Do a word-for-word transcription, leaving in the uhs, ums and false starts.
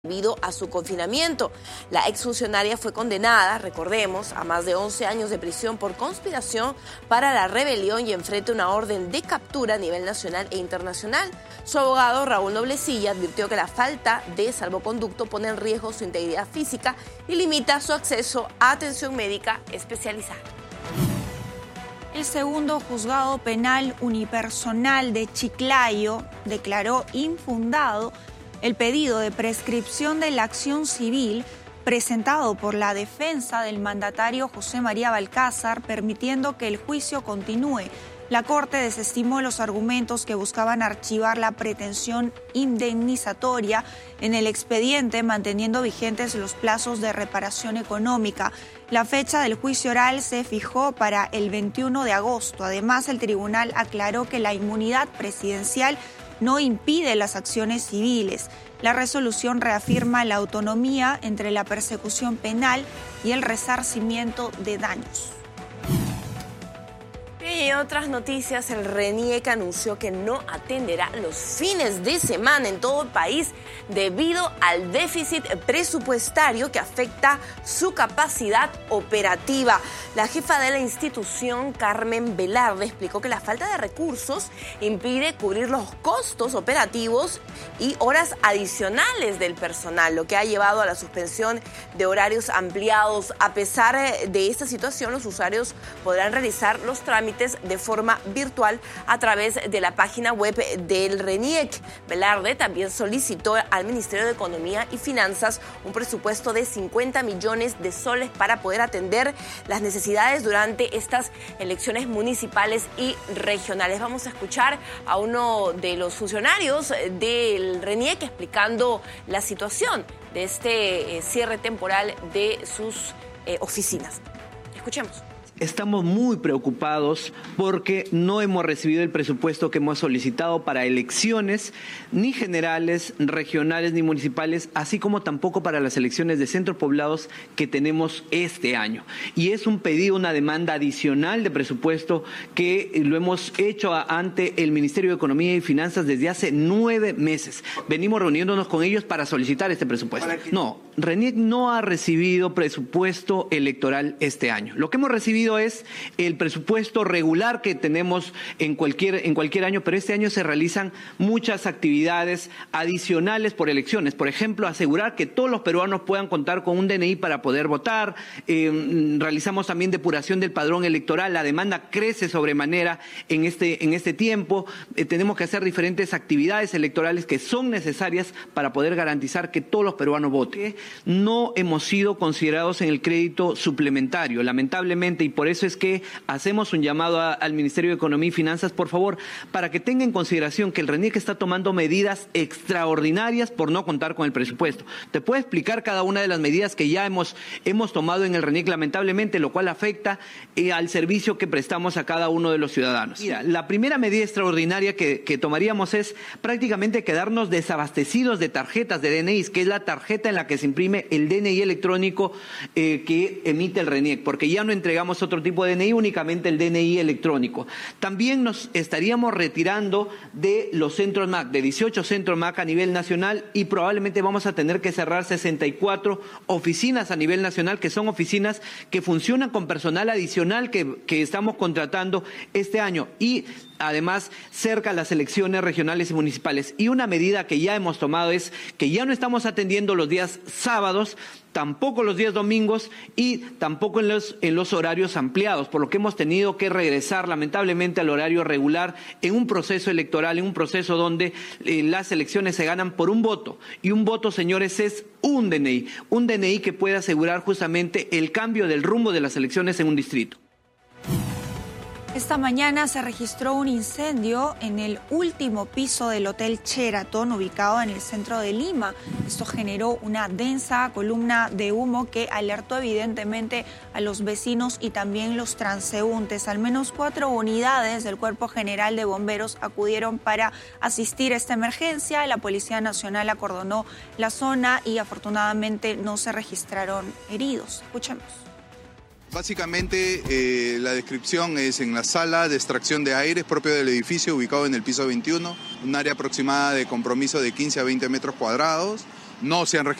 debido a su confinamiento. La exfuncionaria fue condenada, recordemos, a más de once años de prisión por conspiración para la rebelión y enfrenta una orden de captura a nivel nacional e internacional. Su abogado, Raúl Noblecilla, advirtió que la falta de salvoconducto pone en riesgo su integridad física y limita su acceso a atención médica especializada. El segundo juzgado penal unipersonal de Chiclayo declaró infundado el pedido de prescripción de la acción civil presentado por la defensa del mandatario José María Balcázar, permitiendo que el juicio continúe. La Corte desestimó los argumentos que buscaban archivar la pretensión indemnizatoria en el expediente, manteniendo vigentes los plazos de reparación económica. La fecha del juicio oral se fijó para el veintiuno de agosto. Además, el tribunal aclaró que la inmunidad presidencial no impide las acciones civiles. La resolución reafirma la autonomía entre la persecución penal y el resarcimiento de daños. Y en otras noticias, el RENIEC anunció que no atenderá los fines de semana en todo el país debido al déficit presupuestario que afecta su capacidad operativa. La jefa de la institución, Carmen Velarde, explicó que la falta de recursos impide cubrir los costos operativos y horas adicionales del personal, lo que ha llevado a la suspensión de horarios ampliados. A pesar de esta situación, los usuarios podrán realizar los trámites de forma virtual a través de la página web del RENIEC. Velarde también solicitó al Ministerio de Economía y Finanzas un presupuesto de cincuenta millones de soles para poder atender las necesidades durante estas elecciones municipales y regionales. Vamos a escuchar a uno de los funcionarios del RENIEC explicando la situación de este eh, cierre temporal de sus eh, oficinas. Escuchemos. Estamos muy preocupados porque no hemos recibido el presupuesto que hemos solicitado para elecciones, ni generales, regionales, ni municipales, así como tampoco para las elecciones de centros poblados que tenemos este año. Y es un pedido, una demanda adicional de presupuesto que lo hemos hecho ante el Ministerio de Economía y Finanzas desde hace nueve meses. Venimos reuniéndonos con ellos para solicitar este presupuesto. No, RENIEC no ha recibido presupuesto electoral este año. Lo que hemos recibido es el presupuesto regular que tenemos en cualquier, en cualquier año, pero este año se realizan muchas actividades adicionales por elecciones. Por ejemplo, asegurar que todos los peruanos puedan contar con un D N I para poder votar. Eh, realizamos también depuración del padrón electoral. La demanda crece sobremanera en este, en este tiempo. Eh, tenemos que hacer diferentes actividades electorales que son necesarias para poder garantizar que todos los peruanos voten. No hemos sido considerados en el crédito suplementario, lamentablemente, y por eso es que hacemos un llamado a, al Ministerio de Economía y Finanzas, por favor, para que tenga en consideración que el RENIEC está tomando medidas extraordinarias por no contar con el presupuesto. Te puedo explicar cada una de las medidas que ya hemos, hemos tomado en el RENIEC, lamentablemente, lo cual afecta eh, al servicio que prestamos a cada uno de los ciudadanos. Mira, la primera medida extraordinaria que, que tomaríamos es prácticamente quedarnos desabastecidos de tarjetas de D N Is, que es la tarjeta en la que se imprime el D N I electrónico eh, que emite el RENIEC, porque ya no entregamos otro tipo de D N I, únicamente el D N I electrónico. También nos estaríamos retirando de los centros M A C, de dieciocho centros M A C a nivel nacional, y probablemente vamos a tener que cerrar sesenta y cuatro oficinas a nivel nacional, que son oficinas que funcionan con personal adicional que, que estamos contratando este año, y además cerca a las elecciones regionales y municipales. Y una medida que ya hemos tomado es que ya no estamos atendiendo los días sábados, tampoco los días domingos y tampoco en los, en los horarios ampliados, por lo que hemos tenido que regresar lamentablemente al horario regular en un proceso electoral, en un proceso donde eh, las elecciones se ganan por un voto. Y un voto, señores, es un D N I, un D N I que puede asegurar justamente el cambio del rumbo de las elecciones en un distrito. Esta mañana se registró un incendio en el último piso del Hotel Sheraton, ubicado en el centro de Lima. Esto generó una densa columna de humo que alertó evidentemente a los vecinos y también los transeúntes. Al menos cuatro unidades del Cuerpo General de Bomberos acudieron para asistir a esta emergencia. La Policía Nacional acordonó la zona y afortunadamente no se registraron heridos. Escuchemos. Básicamente eh, la descripción es en la sala de extracción de aire propio del edificio ubicado en el piso veintiuno, un área aproximada de compromiso de quince a veinte metros cuadrados, no se han registrado.